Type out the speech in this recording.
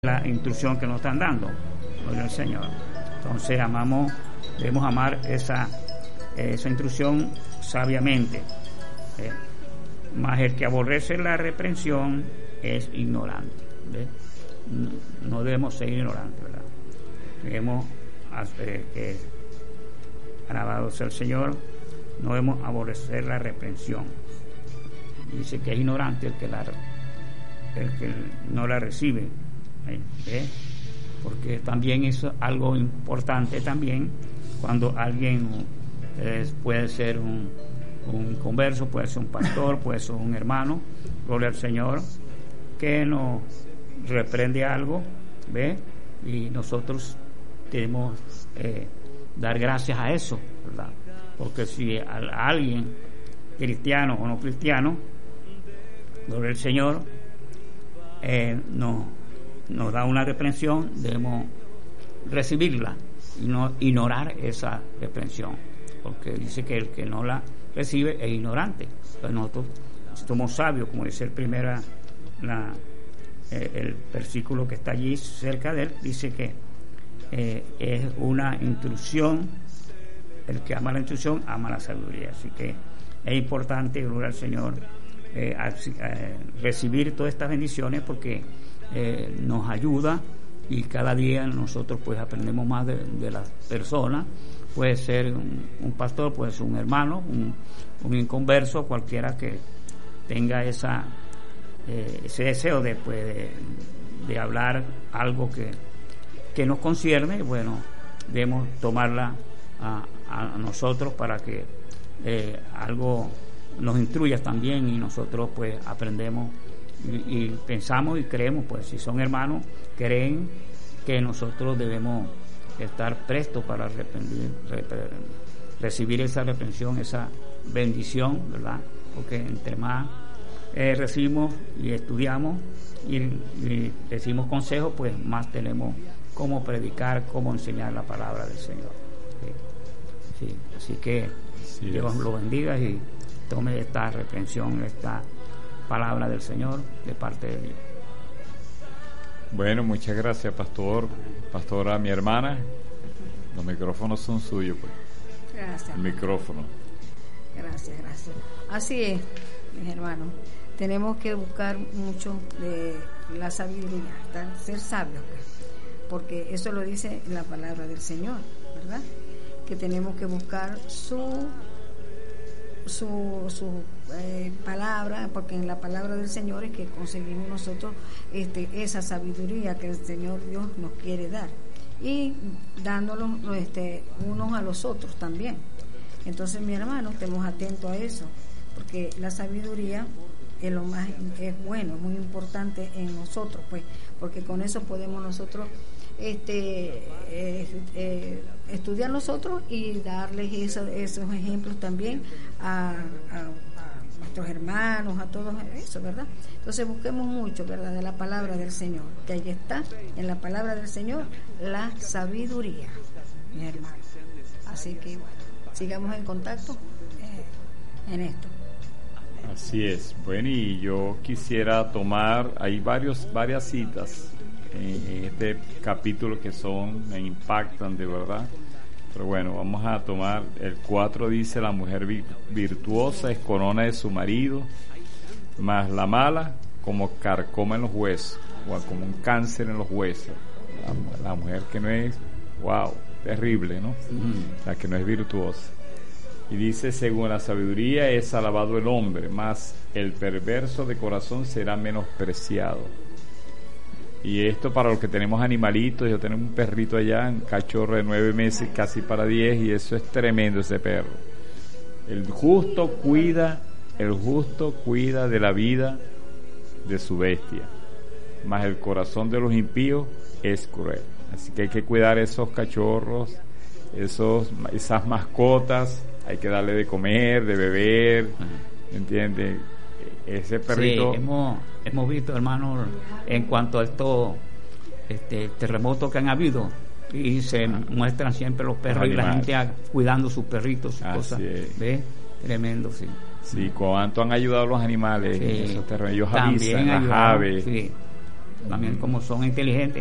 la instrucción que nos están dando, gloria al Señor. Entonces debemos amar esa instrucción sabiamente. Mas el que aborrece la reprensión es ignorante. No debemos ser ignorantes, ¿verdad? Debemos que alabado sea el Señor, no debemos aborrecer la reprensión. Dice que es ignorante el que no la recibe. Porque también es algo importante también cuando alguien puede ser un converso, puede ser un pastor, puede ser un hermano, gloria al Señor, que nos reprende algo, y nosotros debemos dar gracias a eso, ¿verdad? Porque si a alguien, cristiano o no cristiano, gloria al Señor, nos da una reprensión, debemos recibirla y no ignorar esa reprensión, porque dice que el que no la recibe es ignorante. Entonces nosotros somos sabios, como dice el versículo que está allí cerca de él, dice que es una instrucción, el que ama la instrucción ama la sabiduría. Así que es importante, gloria al Señor, recibir todas estas bendiciones, porque nos ayuda, y cada día nosotros pues aprendemos más de las personas. Puede ser un pastor, puede ser un hermano, un inconverso, cualquiera que tenga ese deseo de hablar algo que nos concierne. Bueno, debemos tomarla a nosotros para que algo nos instruya también, y nosotros pues aprendemos y pensamos y creemos, pues si son hermanos, creen que nosotros debemos estar prestos para recibir esa reprensión, esa bendición, ¿verdad? Porque entre más recibimos y estudiamos y recibimos consejos, pues más tenemos cómo predicar, cómo enseñar la palabra del Señor. Sí. Así que Dios lo bendiga y tome esta reprensión, esta palabra del Señor de parte de Dios. Bueno, muchas gracias, pastora, mi hermana. Los micrófonos son suyos, pues. Gracias. El micrófono. Gracias. Así es, mis hermanos. Tenemos que buscar mucho de la sabiduría, ser sabios, pues, porque eso lo dice la palabra del Señor, ¿verdad? Que tenemos que buscar su palabra, porque en la palabra del Señor es que conseguimos nosotros esa sabiduría que el Señor Dios nos quiere dar, y dándolo unos a los otros también. Entonces, mi hermano, estemos atentos a eso, porque la sabiduría es bueno, es muy importante en nosotros, pues, porque con eso podemos nosotros estudiar nosotros y darles esos ejemplos también a nuestros hermanos, a todos eso, ¿verdad? Entonces busquemos mucho, ¿verdad?, de la palabra del Señor, que ahí está, en la palabra del Señor, la sabiduría, mi hermano. Así que bueno, sigamos en contacto en esto. Así es. Bueno, y yo quisiera tomar, hay varias citas en este capítulo que me impactan de verdad, pero bueno, vamos a tomar el 4. Dice: la mujer virtuosa es corona de su marido, mas la mala como carcoma en los huesos, o como un cáncer en los huesos. La mujer que no es, terrible, ¿no? La que no es virtuosa. Y dice: según la sabiduría es alabado el hombre, mas el perverso de corazón será menospreciado. Y esto para los que tenemos animalitos. Yo tengo un perrito allá, un cachorro de 9 meses, casi para 10, y eso es tremendo, ese perro. El justo cuida de la vida de su bestia, mas el corazón de los impíos es cruel. Así que hay que cuidar esos cachorros, esas mascotas. Hay que darle de comer, de beber, ¿entiendes? Ese perrito. Sí, hemos visto, hermano, en cuanto a estos terremotos que han habido, y se muestran siempre los perros y la gente cuidando sus perritos, sus cosas. ¿Ves? Tremendo, sí. Sí, cuánto han ayudado los animales en esos terrenos. Ellos avisan, las aves. Sí. también como son inteligentes,